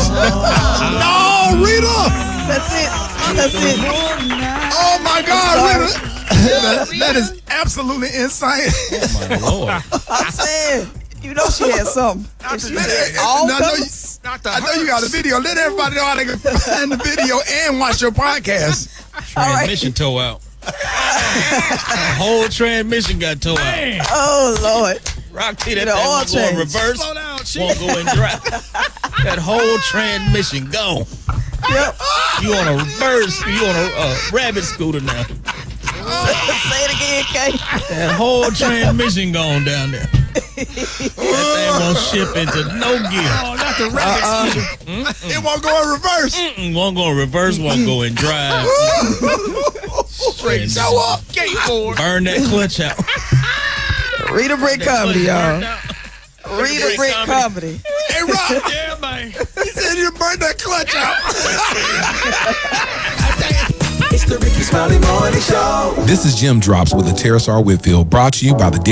No, Rita. That's it. That's it. Oh my God, Rita. That is absolutely insane. Oh my Lord. I'm saying, you know she had something. If she said all colors. I know you got a video. Let everybody know how they can find the video and watch your podcast. Transmission tore out. The whole transmission got tore out. Oh, Lord. Rocky, that The oil thing won't go in change. reverse. Slow down, Won't go in drive. That whole transmission gone. Yep. You on a reverse. You on a rabbit scooter now. Say it again, Kay. That whole transmission gone down there. That thing won't ship into no gear. Oh, not the rabbit scooter. It won't go in reverse. Won't go in reverse. Won't go in drive. Straight show up. Skateboard. Burn that clutch out. Rita Brick comedy, y'all. Rita Brick comedy. Hey, Rock. Yeah, man. He said you burned that clutch out. It's the Ricky Smiley Morning Show. This is Jim Drops with the Terrace R. Whitfield, brought to you by the